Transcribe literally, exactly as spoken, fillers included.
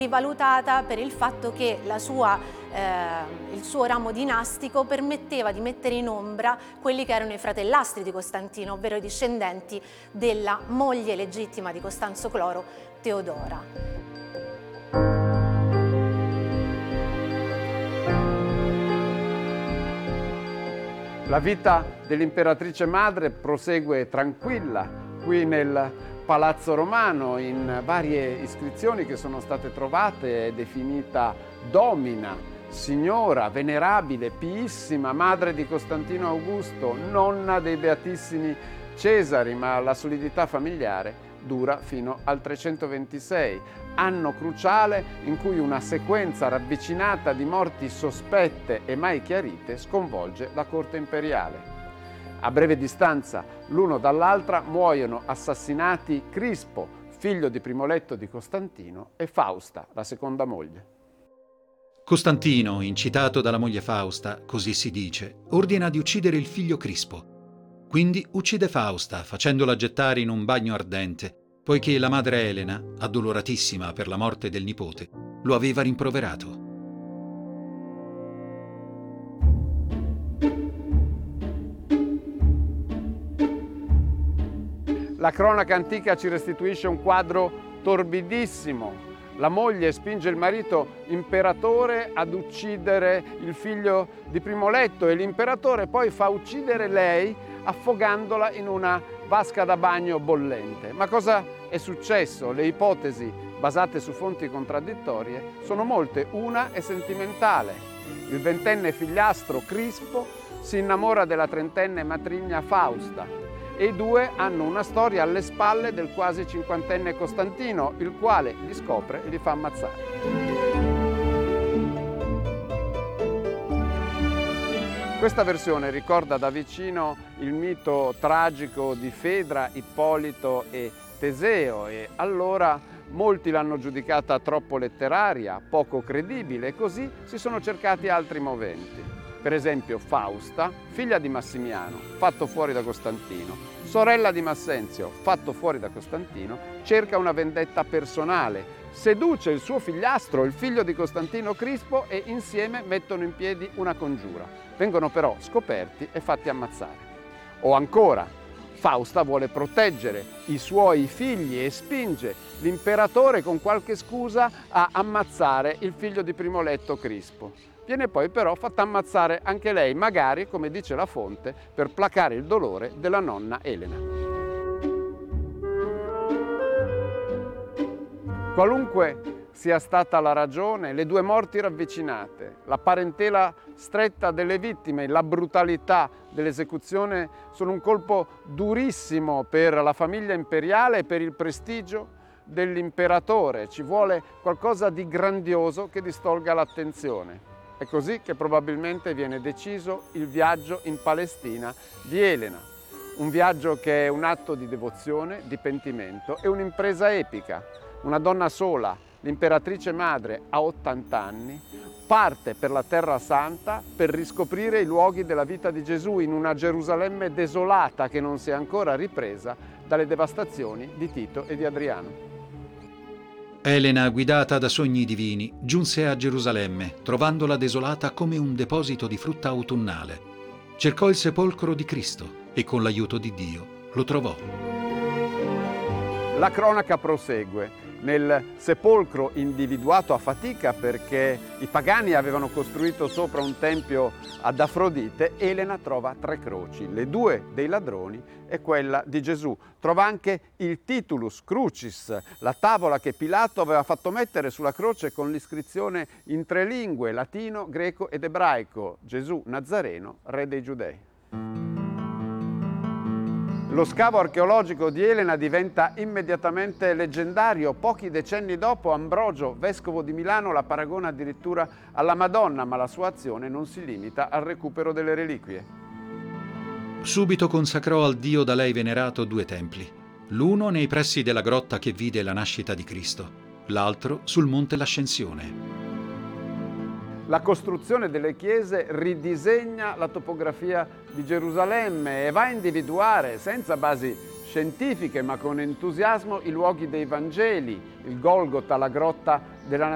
rivalutata per il fatto che la sua, eh, il suo ramo dinastico permetteva di mettere in ombra quelli che erano i fratellastri di Costantino, ovvero i discendenti della moglie legittima di Costanzo Cloro, Teodora. La vita dell'imperatrice madre prosegue tranquilla qui nel Palazzo Romano. In varie iscrizioni che sono state trovate è definita domina, signora, venerabile, piissima, madre di Costantino Augusto, nonna dei beatissimi Cesari, ma la solidità familiare dura fino al trecentoventisei, anno cruciale in cui una sequenza ravvicinata di morti sospette e mai chiarite sconvolge la corte imperiale. A breve distanza l'uno dall'altra muoiono assassinati Crispo, figlio di Primoletto di Costantino, e Fausta, la seconda moglie. Costantino, incitato dalla moglie Fausta, così si dice, ordina di uccidere il figlio Crispo. Quindi uccide Fausta, facendola gettare in un bagno ardente, poiché la madre Elena, addoloratissima per la morte del nipote, lo aveva rimproverato. La cronaca antica ci restituisce un quadro torbidissimo. La moglie spinge il marito imperatore ad uccidere il figlio di Primoletto e l'imperatore poi fa uccidere lei affogandola in una vasca da bagno bollente. Ma cosa è successo? Le ipotesi basate su fonti contraddittorie sono molte. Una è sentimentale. Il ventenne figliastro Crispo si innamora della trentenne matrigna Fausta e i due hanno una storia alle spalle del quasi cinquantenne Costantino, il quale li scopre e li fa ammazzare. Questa versione ricorda da vicino il mito tragico di Fedra, Ippolito e Teseo e allora molti l'hanno giudicata troppo letteraria, poco credibile e così si sono cercati altri moventi. Per esempio Fausta, figlia di Massimiano, fatto fuori da Costantino, sorella di Massenzio, fatto fuori da Costantino, cerca una vendetta personale, seduce il suo figliastro, il figlio di Costantino Crispo, e insieme mettono in piedi una congiura. Vengono però scoperti e fatti ammazzare. O ancora, Fausta vuole proteggere i suoi figli e spinge l'imperatore con qualche scusa a ammazzare il figlio di Primoletto Crispo. Viene poi però fatta ammazzare anche lei, magari, come dice la fonte, per placare il dolore della nonna Elena. Qualunque sia stata la ragione, le due morti ravvicinate, la parentela stretta delle vittime, la brutalità dell'esecuzione sono un colpo durissimo per la famiglia imperiale e per il prestigio dell'imperatore. Ci vuole qualcosa di grandioso che distolga l'attenzione. È così che probabilmente viene deciso il viaggio in Palestina di Elena, un viaggio che è un atto di devozione, di pentimento e un'impresa epica. Una donna sola, l'imperatrice madre a ottanta anni, parte per la Terra Santa per riscoprire i luoghi della vita di Gesù in una Gerusalemme desolata che non si è ancora ripresa dalle devastazioni di Tito e di Adriano. Elena, guidata da sogni divini, giunse a Gerusalemme, trovandola desolata come un deposito di frutta autunnale. Cercò il sepolcro di Cristo e con l'aiuto di Dio lo trovò. La cronaca prosegue. Nel sepolcro individuato a fatica perché i pagani avevano costruito sopra un tempio ad Afrodite, Elena trova tre croci, le due dei ladroni e quella di Gesù. Trova anche il titulus crucis, la tavola che Pilato aveva fatto mettere sulla croce con l'iscrizione in tre lingue, latino, greco ed ebraico: Gesù Nazareno, re dei Giudei. Lo scavo archeologico di Elena diventa immediatamente leggendario. Pochi decenni dopo Ambrogio, vescovo di Milano, la paragona addirittura alla Madonna, ma la sua azione non si limita al recupero delle reliquie. Subito consacrò al Dio da lei venerato due templi, l'uno nei pressi della grotta che vide la nascita di Cristo, l'altro sul monte l'Ascensione. La costruzione delle chiese ridisegna la topografia di Gerusalemme e va a individuare, senza basi scientifiche ma con entusiasmo, i luoghi dei Vangeli, il Golgota, la grotta della